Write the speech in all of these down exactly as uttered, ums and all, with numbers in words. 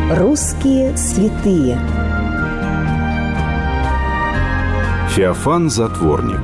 Русские святые. Феофан Затворник.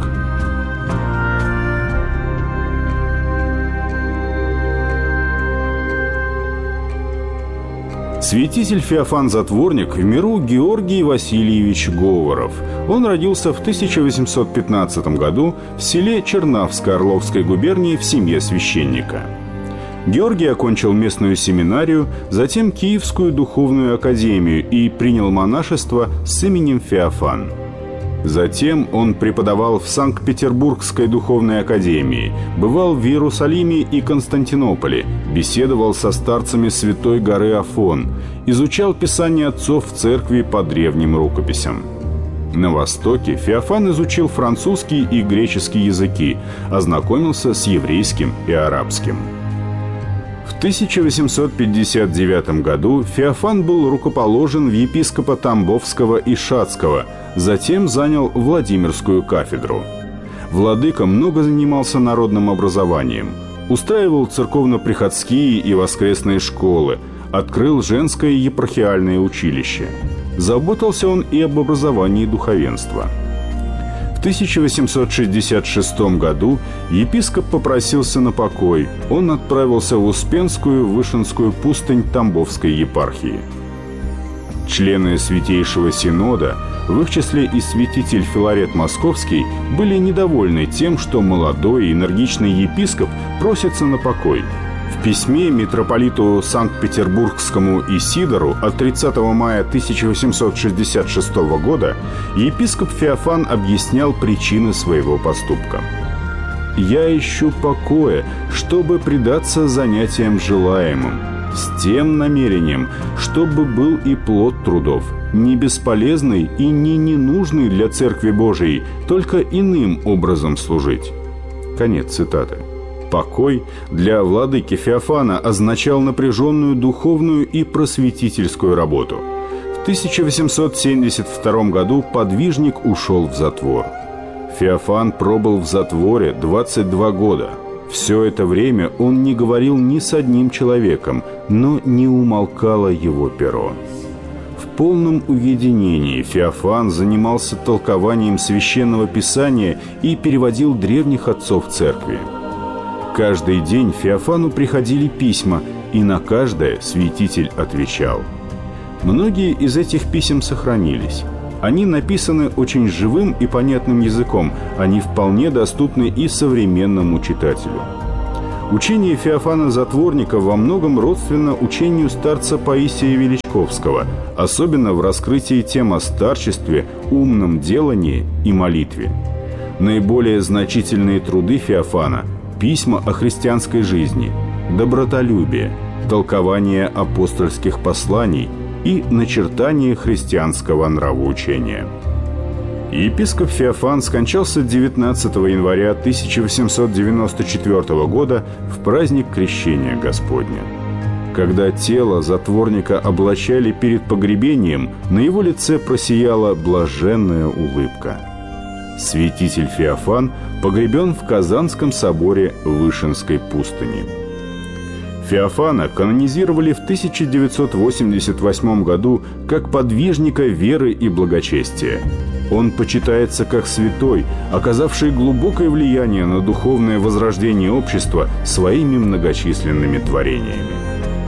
Святитель Феофан Затворник в миру Георгий Васильевич Говоров. Он родился в тысяча восемьсот пятнадцатом году в селе Чернавско Орловской губернии в семье священника. Георгий окончил местную семинарию, затем Киевскую духовную академию и принял монашество с именем Феофан. Затем он преподавал в Санкт-Петербургской духовной академии, бывал в Иерусалиме и Константинополе, беседовал со старцами Святой горы Афон, изучал писания отцов в церкви по древним рукописям. На Востоке Феофан изучил французский и греческий языки, ознакомился с еврейским и арабским. В тысяча восемьсот пятьдесят девятом году Феофан был рукоположен в епископа Тамбовского и Шацкого, затем занял Владимирскую кафедру. Владыка много занимался народным образованием, устраивал церковно-приходские и воскресные школы, открыл женское епархиальное училище. Заботился он и об образовании духовенства. В тысяча восемьсот шестьдесят шестом году епископ попросился на покой. Он отправился в Успенскую Вышинскую пустынь Тамбовской епархии. Члены Святейшего Синода, в их числе и святитель Филарет Московский, были недовольны тем, что молодой и энергичный епископ просится на покой. В письме митрополиту Санкт-Петербургскому Исидору от тридцатого мая тысяча восемьсот шестьдесят шестого года епископ Феофан объяснял причины своего поступка. «Я ищу покоя, чтобы предаться занятиям желаемым, с тем намерением, чтобы был и плод трудов, не бесполезный и не ненужный для Церкви Божией, только иным образом служить». Конец цитаты. Покой для владыки Феофана означал напряженную духовную и просветительскую работу. В тысяча восемьсот семьдесят втором году подвижник ушел в затвор. Феофан пробыл в затворе двадцать два года. Все это время он не говорил ни с одним человеком, но не умолкало его перо. В полном уединении Феофан занимался толкованием священного писания и переводил древних отцов церкви. Каждый день Феофану приходили письма, и на каждое святитель отвечал. Многие из этих писем сохранились. Они написаны очень живым и понятным языком, они вполне доступны и современному читателю. Учение Феофана Затворника во многом родственно учению старца Паисия Величковского, особенно в раскрытии тем о старчестве, умном делании и молитве. Наиболее значительные труды Феофана – письма о христианской жизни, добротолюбие, толкование апостольских посланий и начертание христианского нравоучения. Епископ Феофан скончался девятнадцатого января тысяча восемьсот девяносто четвёртого года в праздник Крещения Господня. Когда тело затворника облачали перед погребением, на его лице просияла блаженная улыбка. Святитель Феофан погребен в Казанском соборе Вышинской пустыни. Феофана канонизировали в тысяча девятьсот восемьдесят восьмом году как подвижника веры и благочестия. Он почитается как святой, оказавший глубокое влияние на духовное возрождение общества своими многочисленными творениями.